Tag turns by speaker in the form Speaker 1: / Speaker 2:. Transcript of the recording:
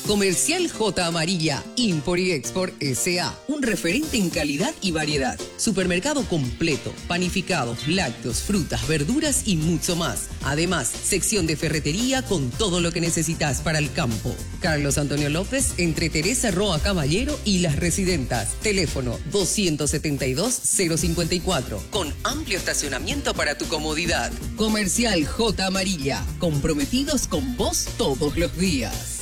Speaker 1: Comercial J Amarilla, Import y Export S.A., un referente en calidad y variedad. Supermercado completo, panificados, lácteos, frutas, verduras y mucho más. Además, sección de ferretería con todo lo que necesitas para el campo. Carlos Antonio López, entre Teresa Roa Caballero y Las Residentas. Teléfono 272-054, con amplio estacionamiento para tu comodidad. Comercial J Amarilla, comprometidos con vos todos los días.